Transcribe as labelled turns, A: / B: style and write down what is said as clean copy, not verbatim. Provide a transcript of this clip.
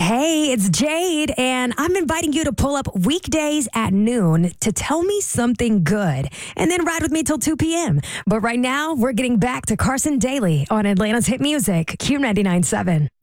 A: Hey, it's Jade, and I'm inviting you to pull up weekdays at noon to tell me something good, and then ride with me till 2 p.m. But right now, we're getting back to Carson Daly on Atlanta's Hit Music, Q99.7.